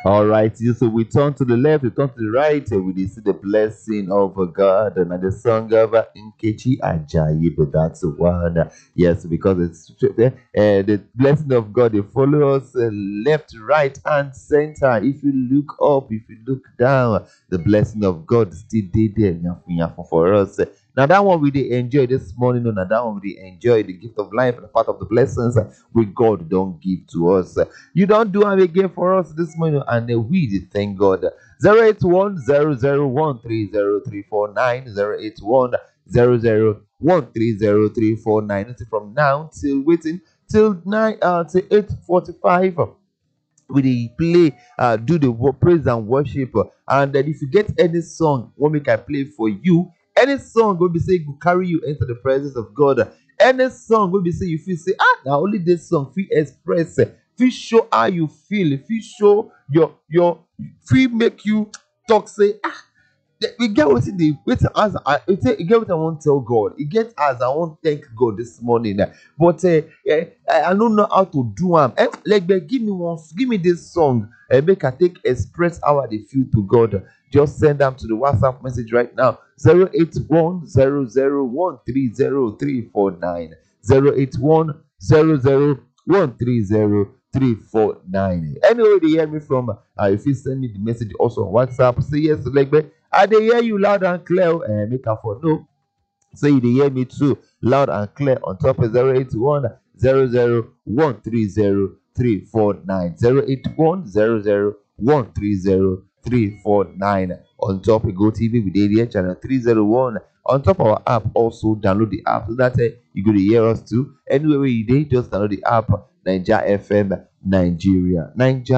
All right, so we turn to the left, we turn to the right, and we see the blessing of God and the song of Nkechi Ajayi, but that's the one. Yes, because it's the blessing of God, they follow us left, right, and center. If you look up, if you look down, the blessing of God is still there for us. Now that one we did enjoy this morning. Now that one we did enjoy the gift of life and the part of the blessings we God don't give to us. You don't do it again for us this morning, and we did thank God. 081 From now till waiting till 9 till 8:45 we dey play do the praise and worship and then if you get any song what make I play for you, any song wey be say go carry you enter the presence of God, any song wey be say you feel say na only this song fit express fit show how you feel, fit show your fit make you talk say we get wetin dey wetin as e get wetin I wan tell God, e get as I wan thank God this morning but I no know how to do am. Legbe, give me this song make I take express how I dey feel to God. Just send am to the WhatsApp message right now. 08100130349 08100130349. Anyway, they hear me from if you send me the message also on WhatsApp, say yes, Legbe, I dey hear you loud and clear. Make up for no. So you dey hear me too loud and clear on top of 081 00130 081 on top of Go TV with ADA channel 301. On top of our app, also download the app so that you go to hear us too. Anywhere where you dey, just download the app. Niger FM Nigeria.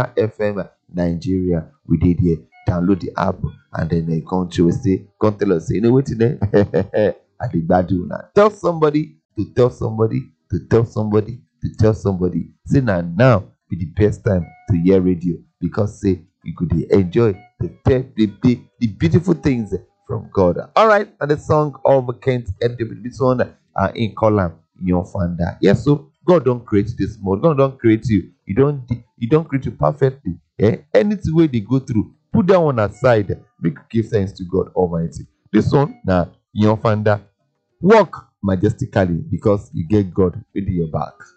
We did here. Download the app and then they come to us say, come tell us, say, you know what today? I think bad do now. Tell somebody to tell somebody to tell somebody to tell somebody. Say now be the best time to hear radio because say you could enjoy the beautiful things from God. All right, and the song of Kent NW. This one in column your founder. Yes, so God don't create this mode. God don't create you. You don't create you perfectly. Anything way they go through, put that one aside. Make you give thanks to God Almighty. This one now your founder. Walk majestically because you get God with your back.